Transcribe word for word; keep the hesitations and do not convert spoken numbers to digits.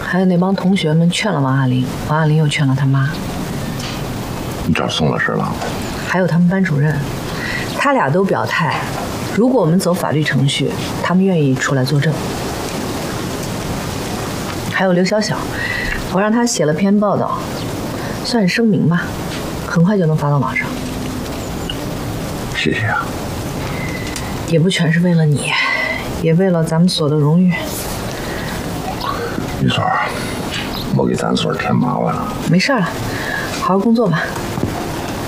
还有那帮同学们劝了王亚玲，王亚玲又劝了他妈。 你这儿送了十郎， 还有他们班主任，他俩都表态，如果我们走法律程序，他们愿意出来作证。还有刘小小，我让他写了篇报道，算是声明吧，很快就能发到网上。 谢谢啊。 也不全是为了你，也为了咱们所的荣誉。 玉水，我给咱所添麻烦了。 没事了，好好工作吧。